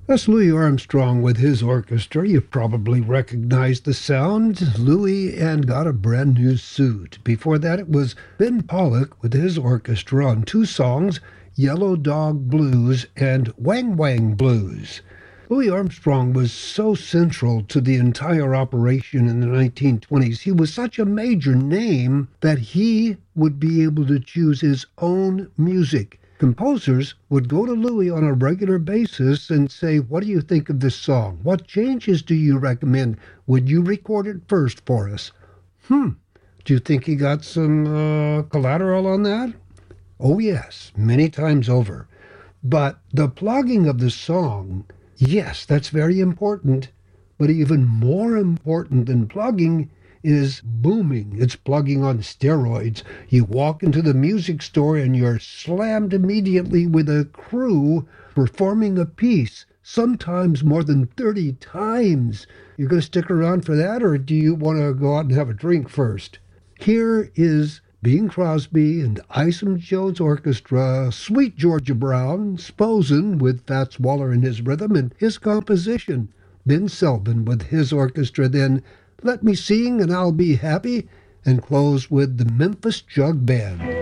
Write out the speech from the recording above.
That's Louis Armstrong with his orchestra. You probably recognize the sound. Louis and Got a Brand New Suit. Before that, it was Ben Pollock with his orchestra on two songs, Yellow Dog Blues and Wang Wang Blues. Louis Armstrong was so central to the entire operation in the 1920s. He was such a major name that he would be able to choose his own music. Composers would go to Louis on a regular basis and say, what do you think of this song? What changes do you recommend? Would you record it first for us? Do you think he got some collateral on that? Oh, yes, many times over. But the plugging of the song, yes, that's very important. But even more important than plugging is booming. It's plugging on steroids. You walk into the music store and you're slammed immediately with a crew performing a piece, sometimes more than 30 times. You're going to stick around for that, or do you want to go out and have a drink first? Here is Bing Crosby and Isom Jones Orchestra, Sweet Georgia Brown, Sposen with Fats Waller in his rhythm and his composition. Ben Selvin with his orchestra, then Let Me Sing and I'll Be Happy, and close with the Memphis Jug Band.